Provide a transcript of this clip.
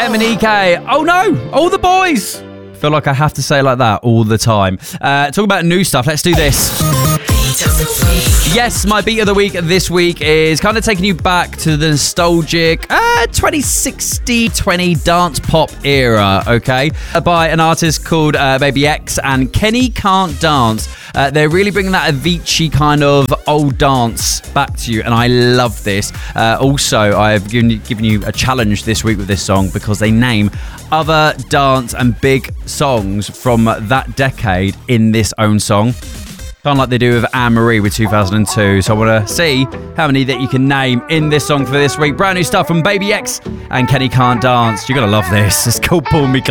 MNEK. Oh no, all the boys. I feel like I have to say it like that all the time. Talk about new stuff. Let's do this. Yes, my beat of the week this week is kind of taking you back to the nostalgic 2060-20 dance pop era, okay? By an artist called Baby X and Kenny Can't Dance. They're really bringing that Avicii kind of old dance back to you, and I love this. Also, I've given you a challenge this week with this song because they name other dance and big songs from that decade in this own song. Kind of like they do with Anne-Marie with 2002. So I want to see how many that you can name in this song for this week. Brand new stuff from Baby X and Kenny Can't Dance. You're going to love this. It's called Pull Me Close.